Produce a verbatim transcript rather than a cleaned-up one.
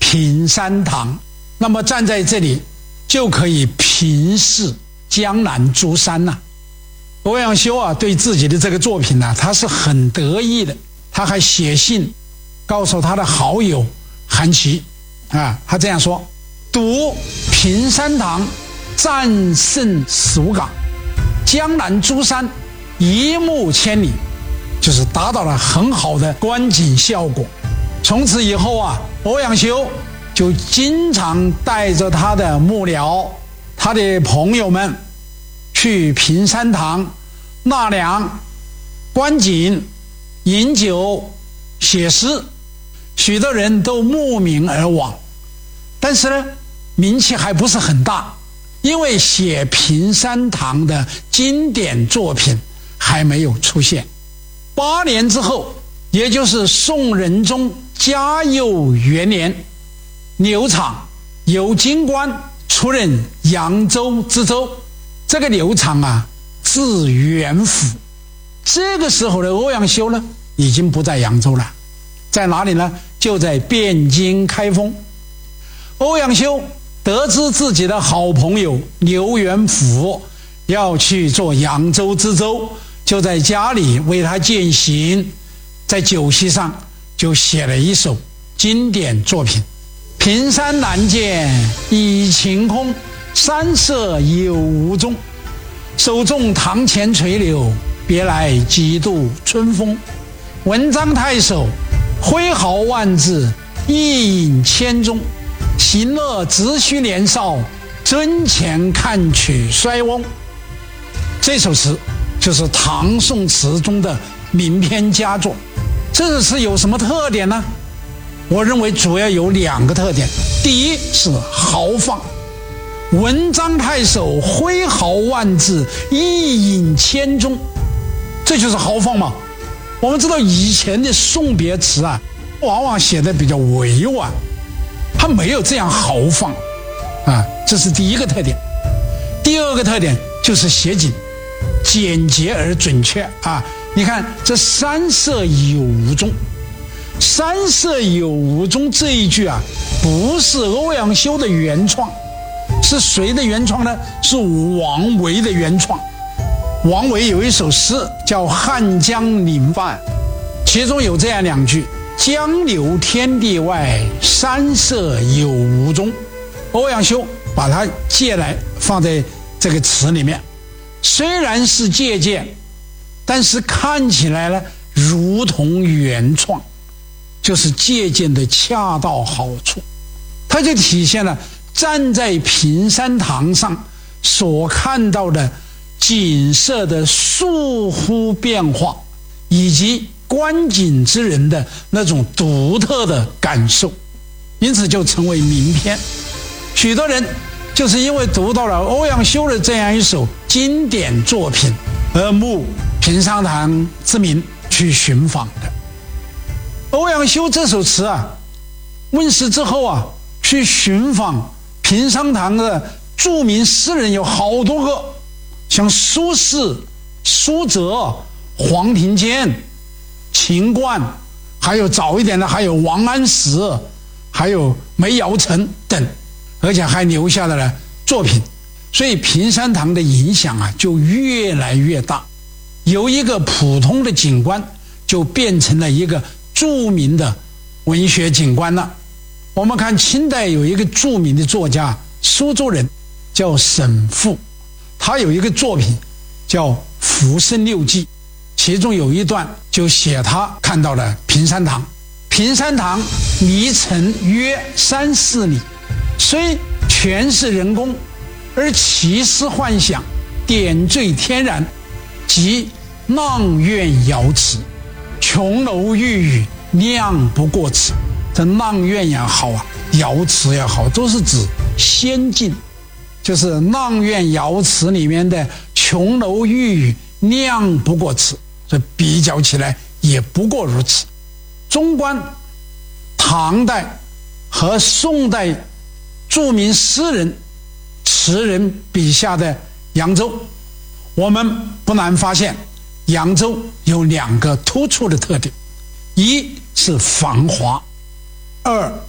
平山堂。那么站在这里就可以平视江南诸山呐、啊。欧阳修啊，对自己的这个作品呢、啊，他是很得意的。他还写信告诉他的好友韩琦啊，他这样说：读平山堂，战胜蜀港，江南诸山一目千里，就是达到了很好的观景效果。从此以后啊，欧阳修就经常带着他的幕僚、他的朋友们去平山堂纳凉、观景、饮酒、写诗，许多人都慕名而往。但是呢，名气还不是很大，因为写平山堂的经典作品还没有出现。八年之后，也就是宋仁宗嘉佑元年，刘昶由京官出任扬州知州。这个刘昶啊，字元辅。这个时候的欧阳修呢，已经不在扬州了，在哪里呢？就在汴京开封。欧阳修得知自己的好朋友刘元辅要去做扬州知州，就在家里为他饯行，在酒席上就写了一首经典作品：平山难见已晴空，山色有无踪。手中堂前垂柳，别来几度春风。文章太守，挥毫万字，一饮千钟。行乐只须年少，樽前看取衰翁。这首词就是唐宋词中的名篇佳作。这首词有什么特点呢？我认为主要有两个特点。第一是豪放，文章太守，挥毫万字，一饮千钟，这就是豪放嘛。我们知道以前的送别词啊，往往写的比较委婉，它没有这样豪放啊，这是第一个特点。第二个特点就是写景简洁而准确啊。你看这山色有无踪，山色有无踪这一句啊，不是欧阳修的原创，是谁的原创呢？是王维的原创。王维有一首诗叫《汉江临饭》，其中有这样两句：江流天地外，山色有无踪。欧阳修把它借来放在这个词里面，虽然是借鉴，但是看起来呢如同原创，就是借鉴的恰到好处。它就体现了站在平山堂上所看到的景色的倏忽变化，以及观景之人的那种独特的感受，因此就成为名篇。许多人就是因为读到了欧阳修的这样一首经典作品而慕平山堂之名去寻访的。欧阳修这首词啊问世之后啊，去寻访平山堂的著名诗人有好多个，像苏轼、苏辙、黄庭坚、秦观，还有早一点的还有王安石，还有梅尧臣等，而且还留下了作品。所以平山堂的影响啊就越来越大，由一个普通的景观就变成了一个著名的文学景观了。我们看清代有一个著名的作家，苏州人，叫沈复，他有一个作品叫《浮生六记》，其中有一段就写他看到了平山堂。平山堂离城约三四里，虽全是人工，而奇思幻想，点缀天然，即阆苑瑶池，琼楼玉宇，亮不过此。这阆苑也好啊，瑶池也好，都是指仙境，就是阆苑瑶池里面的琼楼玉宇，亮不过此，这比较起来也不过如此。纵观唐代和宋代著名诗人词人笔下的扬州，我们不难发现扬州有两个突出的特点：一是繁华，二